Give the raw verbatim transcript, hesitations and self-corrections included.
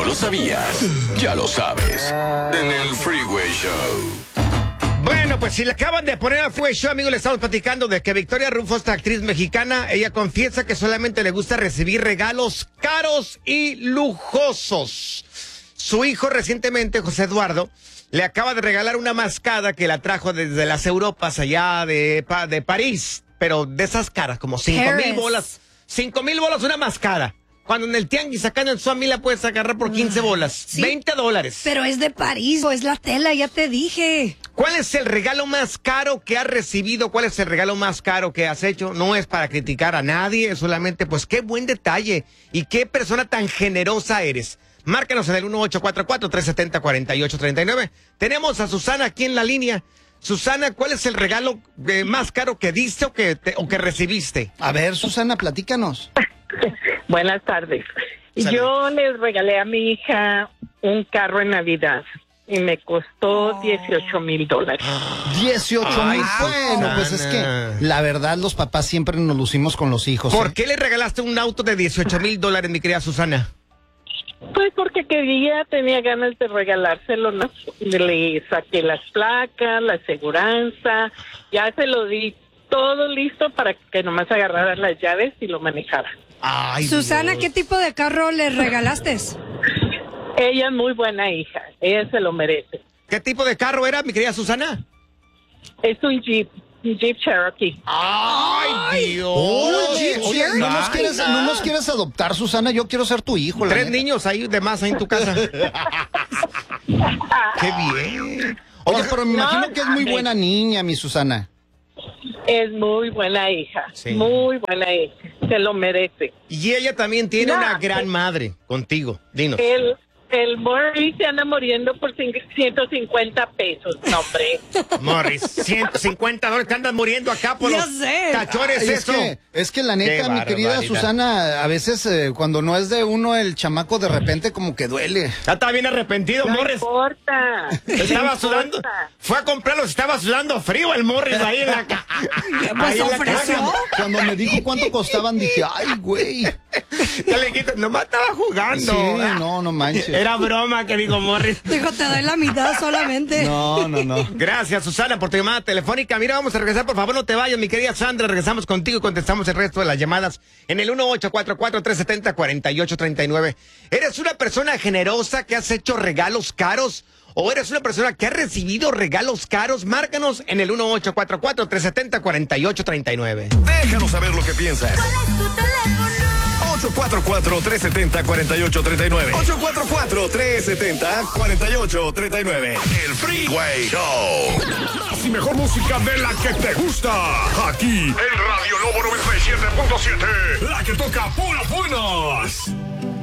lo sabías? Ya lo sabes. En el Freeway Show. Bueno, pues si le acaban de poner al Freeway Show, amigos, le estamos platicando de que Victoria Rufo, esta actriz mexicana, ella confiesa que solamente le gusta recibir regalos caros y lujosos. Su hijo recientemente, José Eduardo, le acaba de regalar una mascada que la trajo desde las Europas, allá de, de París, pero de esas caras, como cinco mil bolas. Cinco mil bolas una mascada. Cuando en el tianguis acá en el Suami la puedes agarrar por quince bolas. Sí, veinte dólares. Pero es de París, o es la tela, ya te dije. ¿Cuál es el regalo más caro que has recibido? ¿Cuál es el regalo más caro que has hecho? No es para criticar a nadie, es solamente, pues, qué buen detalle y qué persona tan generosa eres. Márcanos en el uno ocho cuatro cuatro, tres siete cero, cuatro ocho tres nueve. Tenemos a Susana aquí en la línea. Susana, ¿cuál es el regalo eh, más caro que diste o que, te, o que recibiste? A ver, Susana, platícanos. Buenas tardes. Salud. Yo les regalé a mi hija un carro en Navidad y me costó dieciocho mil dólares. dieciocho mil. Ay, Bueno, pues es Susana. que la verdad los papás siempre nos lucimos con los hijos. ¿Por ¿eh? qué le regalaste un auto de dieciocho mil dólares, mi querida Susana? Pues porque quería, tenía ganas de regalárselo, ¿no? Le saqué las placas, la aseguranza, ya se lo di todo listo para que nomás agarrara las llaves y lo manejara. Ay, Susana, Dios. ¿qué tipo de carro le regalaste? Ella es muy buena hija, ella se lo merece. ¿Qué tipo de carro era, mi querida Susana? Es un Jeep, un Jeep Cherokee. ¡Ay, Dios! Oye, oye, ¿no nos, Ay, quieres, ¿no nos quieres adoptar, Susana? Yo quiero ser tu hijo. la Tres neta. niños ahí de más ahí en tu casa. ¡Qué bien! Oye, pero me No, imagino que es muy mames. buena niña, mi Susana. Es muy buena hija, Sí. muy buena hija, se lo merece. Y ella también tiene No, una gran pues- madre contigo. Dinos. El, el Morris se anda muriendo por ciento cincuenta pesos, no, hombre. Morris, ciento cincuenta dólares, te andas muriendo acá por Ya los sé. cachores, Ay, es eso. que, es que la neta, Qué mi querida barbaridad. Susana, a veces eh, cuando no es de uno el chamaco, de repente como que duele. Ya está bien arrepentido, No Morris. importa. Estaba no sudando. importa. Fue a comprarlos, estaba sudando frío el Morris ahí en la casa. Pues ofreció. Cuando me dijo cuánto costaban, dije, ay, güey. Ya le quito, nomás estaba jugando. Sí, no, no manches. Era broma que dijo Morris. Dijo, te doy la mitad solamente. No, no, no. Gracias, Susana, por tu llamada telefónica. Mira, vamos a regresar, por favor, no te vayas, mi querida Sandra. Regresamos contigo y contestamos el resto de las llamadas en el uno ocho cuatro cuatro, tres siete cero, cuatro ocho tres nueve. ¿Eres una persona generosa que has hecho regalos caros? ¿O eres una persona que ha recibido regalos caros? Márcanos en el uno ocho cuatro cuatro, tres siete cero, cuatro ocho tres nueve. Déjanos saber lo que piensas. ¿Cuál es tu teléfono? ocho cuatro cuatro, tres siete cero, cuatro ocho tres nueve. ocho cuatro cuatro, tres siete cero, cuatro ocho tres nueve. El Freeway Show. Y mejor música de la que te gusta. Aquí, en Radio Lobo noventa y siete punto siete. La que toca puras buenas.